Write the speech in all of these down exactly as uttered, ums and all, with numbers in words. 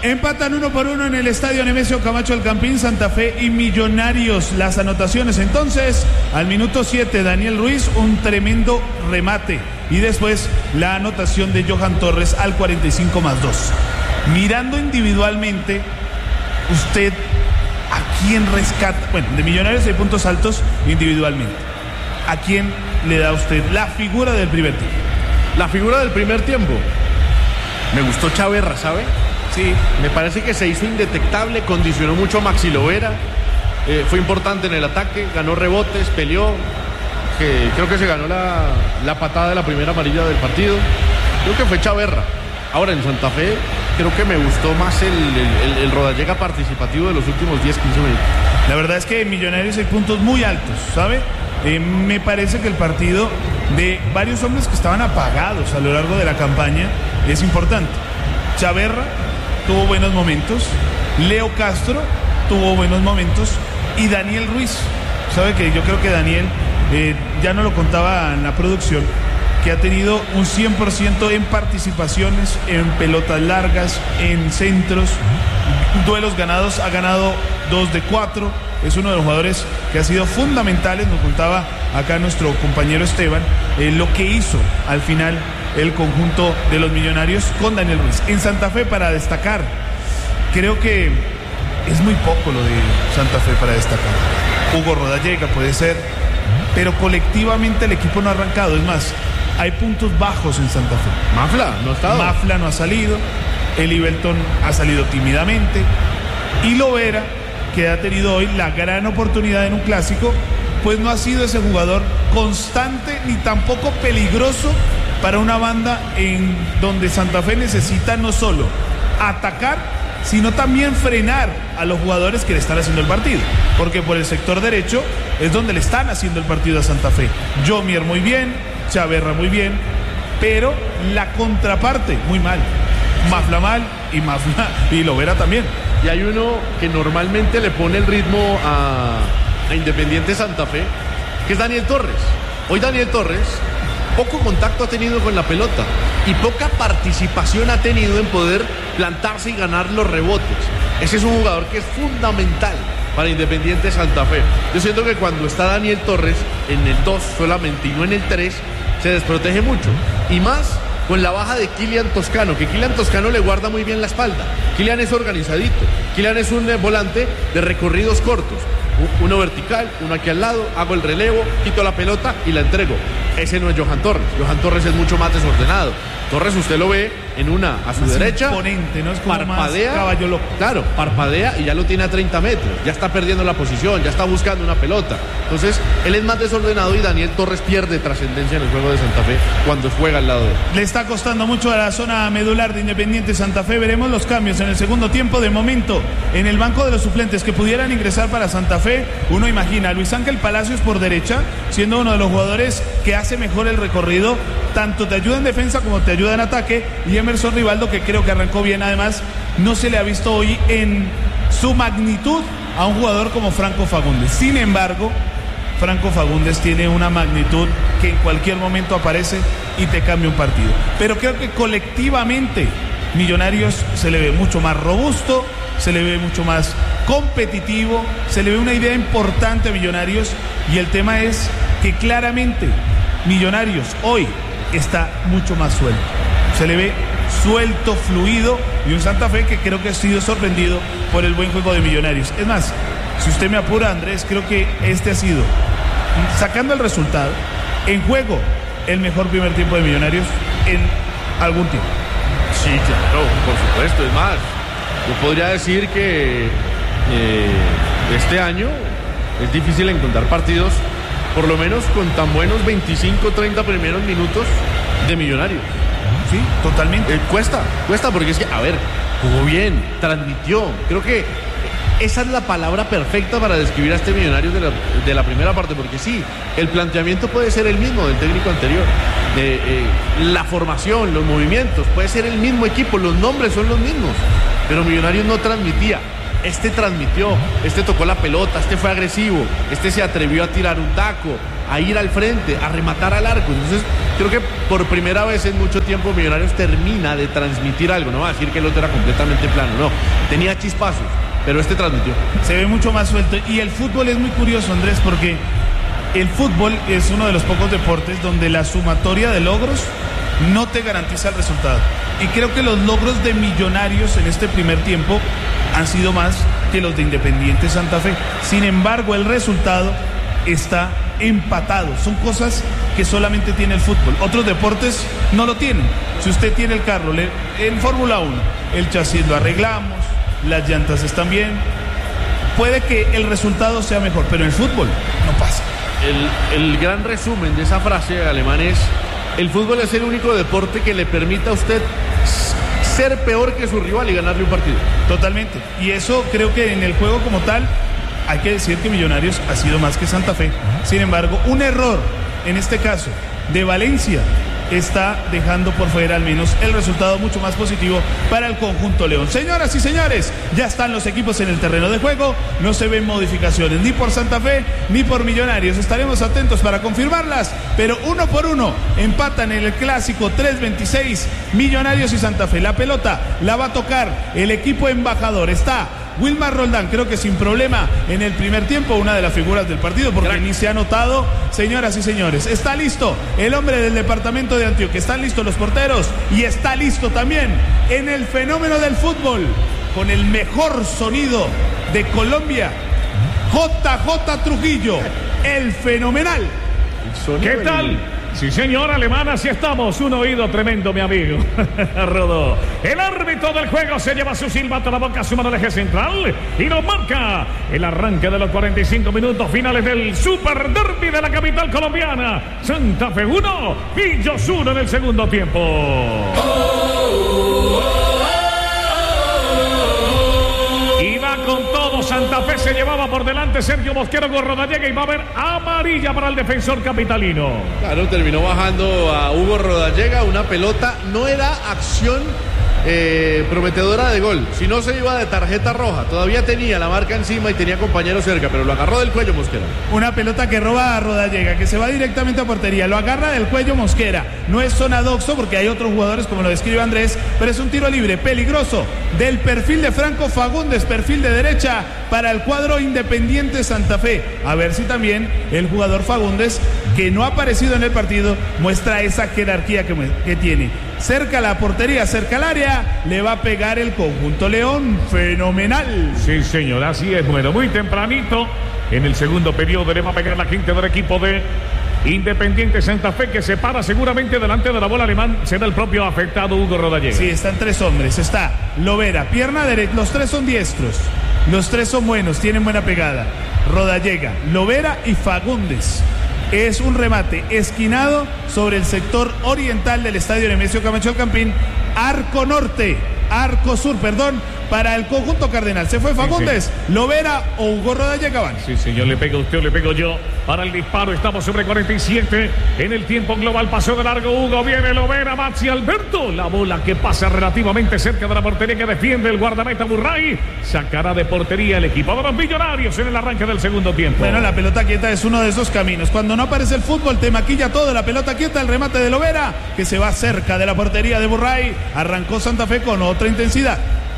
Empatan uno por uno en el estadio Nemesio Camacho del Campín, Santa Fe y Millonarios. Las anotaciones entonces, al minuto siete, Daniel Ruiz, un tremendo remate. Y después la anotación de Johan Torres al cuarenta y cinco más dos. Mirando individualmente, usted, ¿a quién rescata? Bueno, de Millonarios hay puntos altos individualmente. ¿A quién le da usted la figura del primer tiempo? La figura del primer tiempo. Me gustó Chaverra, ¿sabe? Sí. Me parece que se hizo indetectable, condicionó mucho a Maxi Lovera, eh, fue importante en el ataque, ganó rebotes, peleó, que creo que se ganó la, la patada de la primera amarilla del partido. Creo que fue Chaverra. Ahora en Santa Fe creo que me gustó más el, el, el, el Rodallega participativo de los últimos diez, quince minutos. La verdad es que en Millonarios hay puntos muy altos, ¿sabe? Eh, me parece que el partido de varios hombres que estaban apagados a lo largo de la campaña es importante. Chaverra tuvo buenos momentos, Leo Castro tuvo buenos momentos y Daniel Ruiz. Sabe que yo creo que Daniel, eh, ya no lo contaba en la producción, que ha tenido un cien por ciento en participaciones, en pelotas largas, en centros, duelos ganados, ha ganado dos de cuatro, es uno de los jugadores que ha sido fundamentales, nos contaba acá nuestro compañero Esteban, eh, lo que hizo al final el conjunto de los Millonarios con Daniel Ruiz. En Santa Fe, para destacar, creo que es muy poco lo de Santa Fe para destacar. Hugo Rodallega puede ser, pero colectivamente el equipo no ha arrancado. Es más, hay puntos bajos en Santa Fe. Mafla no ha estado. Mafla no ha salido, Eli Belton ha salido tímidamente, y Lovera, que ha tenido hoy la gran oportunidad en un clásico, pues no ha sido ese jugador constante ni tampoco peligroso para una banda en donde Santa Fe necesita no solo atacar, sino también frenar a los jugadores que le están haciendo el partido, porque por el sector derecho es donde le están haciendo el partido a Santa Fe. Jomier muy bien, Chaverra muy bien, pero la contraparte muy mal. Mafla mal y Mafla y Lovera también. Y hay uno que normalmente le pone el ritmo a, a Independiente Santa Fe, que es Daniel Torres. Hoy Daniel Torres poco contacto ha tenido con la pelota y poca participación ha tenido en poder plantarse y ganar los rebotes. Ese es un jugador que es fundamental para Independiente Santa Fe. Yo siento que cuando está Daniel Torres en el dos solamente y no en el tres, se desprotege mucho. Y más con la baja de Kylian Toscano, que Kylian Toscano le guarda muy bien la espalda. Kylian es organizadito. Kylian es un volante de recorridos cortos. Uno vertical, uno aquí al lado, hago el relevo, quito la pelota y la entrego. Ese no es Johan Torres. Johan Torres es mucho más desordenado. Torres usted lo ve en una a su es derecha, imponente, ¿no? Es como parpadea, más caballo loco. Claro, parpadea y ya lo tiene a treinta metros, ya está perdiendo la posición, ya está buscando una pelota. Entonces, él es más desordenado y Daniel Torres pierde trascendencia en el juego de Santa Fe cuando juega al lado de él. Le está costando mucho a la zona medular de Independiente Santa Fe. Veremos los cambios en el segundo tiempo. De momento, en el banco de los suplentes que pudieran ingresar para Santa Fe, uno imagina a Luis Ángel Palacios por derecha, siendo uno de los jugadores que hace mejor el recorrido, tanto te ayuda en defensa como te ayuda en ataque, y Emerson Rivaldo, que creo que arrancó bien. Además, no se le ha visto hoy en su magnitud a un jugador como Franco Fagundes. Sin embargo, Franco Fagundes tiene una magnitud que en cualquier momento aparece y te cambia un partido. Pero creo que colectivamente Millonarios se le ve mucho más robusto, se le ve mucho más competitivo, se le ve una idea importante a Millonarios, y el tema es que claramente Millonarios hoy está mucho más suelto. Se le ve suelto, fluido, y un Santa Fe que creo que ha sido sorprendido por el buen juego de Millonarios. Es más, si usted me apura, Andrés, creo que este ha sido, sacando el resultado, en juego, el mejor primer tiempo de Millonarios en algún tiempo. Sí, claro, por supuesto. Es más, yo podría decir que eh, este año es difícil encontrar partidos, por lo menos con tan buenos veinticinco, treinta primeros minutos de Millonarios. Sí, totalmente. Eh, cuesta, cuesta porque es que, a ver, jugó bien, transmitió. Creo que esa es la palabra perfecta para describir a este Millonarios de la, de la primera parte, porque sí, el planteamiento puede ser el mismo del técnico anterior. De, eh, la formación, los movimientos, puede ser el mismo equipo, los nombres son los mismos, pero Millonarios no transmitía. Este transmitió, este tocó la pelota, este fue agresivo, este se atrevió a tirar un taco, a ir al frente, a rematar al arco. Entonces creo que por primera vez en mucho tiempo Millonarios termina de transmitir algo. No va a decir que el otro era completamente plano, no, tenía chispazos, pero este transmitió. Se ve mucho más suelto y el fútbol es muy curioso, Andrés, porque el fútbol es uno de los pocos deportes donde la sumatoria de logros no te garantiza el resultado. Y creo que los logros de Millonarios en este primer tiempo han sido más que los de Independiente Santa Fe. Sin embargo, el resultado está empatado. Son cosas que solamente tiene el fútbol. Otros deportes no lo tienen. Si usted tiene el carro, le, en Fórmula uno, el chasis lo arreglamos, las llantas están bien. Puede que el resultado sea mejor, pero en el fútbol no pasa. El, el gran resumen de esa frase alemán es: el fútbol es el único deporte que le permita a usted ser peor que su rival y ganarle un partido. Totalmente. Y eso creo que en el juego como tal hay que decir que Millonarios ha sido más que Santa Fe. Sin embargo, un error en este caso de Valencia está dejando por fuera al menos el resultado mucho más positivo para el conjunto León. Señoras y señores, ya están los equipos en el terreno de juego, no se ven modificaciones ni por Santa Fe ni por Millonarios. Estaremos atentos para confirmarlas, pero uno por uno empatan en el clásico tres veintiséis Millonarios y Santa Fe. La pelota la va a tocar el equipo embajador. Está Wilmar Roldán, creo que sin problema en el primer tiempo, una de las figuras del partido, porque ni se ha notado. Señoras y señores, está listo el hombre del departamento de Antioquia, están listos los porteros y está listo también en el fenómeno del fútbol, con el mejor sonido de Colombia, J J Trujillo, el fenomenal. ¿Qué tal? Sí, señor, alemán, así estamos. Un oído tremendo, mi amigo. Rodó. El árbitro del juego se lleva su silbato a la boca, suma del eje central y nos marca el arranque de los cuarenta y cinco minutos finales del Super Derby de la capital colombiana. Santa Fe uno, Millos uno en el segundo tiempo. Oh, oh, oh. Con todo, Santa Fe se llevaba por delante Sergio Mosquera con Rodallega y va a haber amarilla para el defensor capitalino. Claro, terminó bajando a Hugo Rodallega una pelota, no era acción eh, prometedora de gol, si no se iba de tarjeta roja. Todavía tenía la marca encima y tenía compañero cerca, pero lo agarró del cuello Mosquera. Una pelota que roba a Rodallega, que se va directamente a portería, lo agarra del cuello Mosquera. No es zona doxo porque hay otros jugadores como lo describe Andrés, pero es un tiro libre peligroso del perfil de Franco Fagundes, perfil de derecha para el cuadro Independiente Santa Fe. A ver si también el jugador Fagundes, que no ha aparecido en el partido, muestra esa jerarquía que, que tiene. Cerca a la portería, cerca al área, le va a pegar el conjunto León. Fenomenal. Sí, señor, así es. Bueno, muy tempranito en el segundo periodo le va a pegar la gente del equipo de Independiente Santa Fe, que se para seguramente delante de la bola alemán. Será el propio afectado Hugo Rodallega. Sí, están tres hombres. Está Lovera, pierna derecha. Los tres son diestros. Los tres son buenos, tienen buena pegada. Rodallega, Lovera y Fagundes. Es un remate esquinado sobre el sector oriental del estadio Nemesio Camacho del Campín. Arco norte, arco sur, perdón, para el conjunto cardenal. Se fue Fagundes, sí, sí. Lovera o Hugo Rodallega van. Sí, señor, le pega usted o le pego yo. Para el disparo estamos sobre cuarenta y siete. En el tiempo global pasó de largo Hugo, viene Lovera, Maxi Alberto. La bola que pasa relativamente cerca de la portería que defiende el guardameta Burray. Sacará de portería el equipo de los Millonarios en el arranque del segundo tiempo. Bueno, la pelota quieta es uno de esos caminos. Cuando no aparece el fútbol te maquilla todo. La pelota quieta, el remate de Lovera, que se va cerca de la portería de Burray. Arrancó Santa Fe con otra intensidad.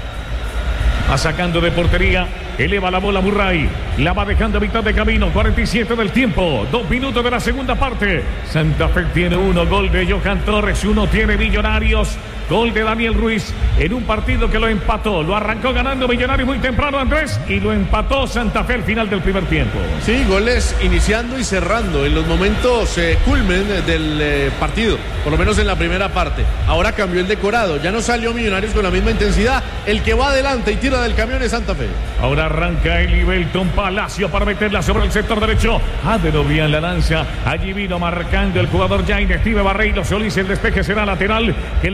Va sacando de portería, eleva la bola Burray, la va dejando a mitad de camino. Cuarenta y siete del tiempo, dos minutos de la segunda parte. Santa Fe tiene uno, gol de Johan Torres, uno tiene Millonarios, gol de Daniel Ruiz en un partido que lo empató, lo arrancó ganando Millonarios muy temprano, Andrés, y lo empató Santa Fe al final del primer tiempo. Sí, goles iniciando y cerrando en los momentos eh, culmen del eh, partido, por lo menos en la primera parte. Ahora cambió el decorado, ya no salió Millonarios con la misma intensidad. El que va adelante y tira del camión es Santa Fe. Ahora arranca el Belton Palacio para meterla sobre el sector derecho. Adenovía en la lanza, allí vino marcando el jugador Jaime Steve Barreiro Solís. El despeje será lateral que le favorece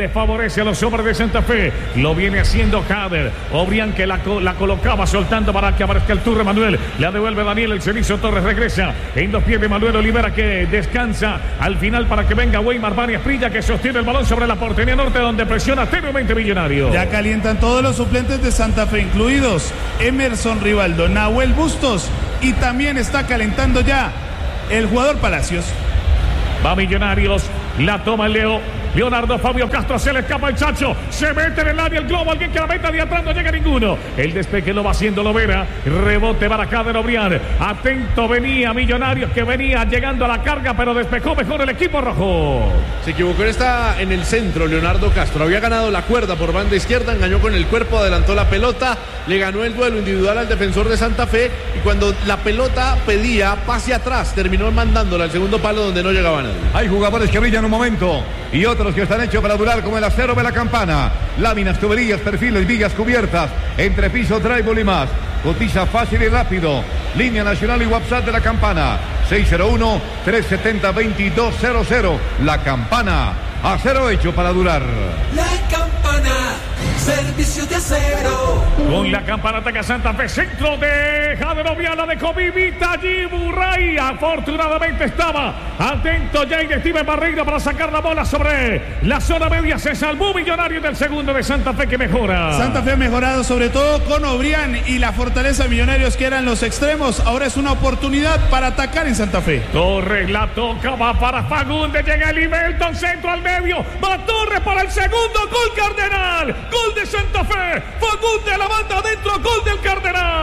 favorece a los hombres de Santa Fe. Lo viene haciendo Jader. Obrián que la, la colocaba soltando para que aparezca el turno Manuel. La devuelve Daniel. El servicio Torres regresa en dos pies de Manuel Olivera, que descansa al final para que venga Weimar Varias Prilla, que sostiene el balón sobre la portería norte, donde presiona tenuemente Millonario. Ya calientan todos los suplentes de Santa Fe, incluidos Emerson Rivaldo, Nahuel Bustos, y también está calentando ya el jugador Palacios. Va Millonarios, la toma el Leo. Leonardo Fabio Castro, se le escapa el Chacho, se mete en el área el globo, alguien que la meta de atrás, no llega ninguno. El despeje lo va haciendo Lovera, rebote para acá de Obrián. Atento venía Millonarios, que venía llegando a la carga, pero despejó mejor el equipo rojo. Se equivocó, está en el centro Leonardo Castro, había ganado la cuerda por banda izquierda, engañó con el cuerpo, adelantó la pelota, le ganó el duelo individual al defensor de Santa Fe, y cuando la pelota pedía pase atrás, terminó mandándola al segundo palo donde no llegaba nadie. Hay jugadores que brillan un momento y otros que están hechos para durar, como el acero de la Campana. Láminas, tuberías, perfiles, vigas cubiertas, entrepiso, drywall y más. Cotiza fácil y rápido. Línea nacional y WhatsApp de la Campana: seis cero uno, tres siete cero, dos dos cero cero. La Campana, acero hecho para durar. La Campana, servicio de acero. Con la Campana ataca Santa Fe, centro de Jader Obrián, de Cobibita, allí Burray. Afortunadamente estaba atento Jair Steven Barreiro para sacar la bola sobre la zona media. Se salvó Millonario del segundo de Santa Fe, que mejora. Santa Fe ha mejorado sobre todo con Obrián y la fortaleza de Millonarios, que eran los extremos. Ahora es una oportunidad para atacar en Santa Fe. Torres la toca, va para Fagundes, llega el Imelton, centro al medio, va Torres para el segundo, gol Cardenal, gol de Santa Fe, Fagundes la manda adentro, gol del Cardenal.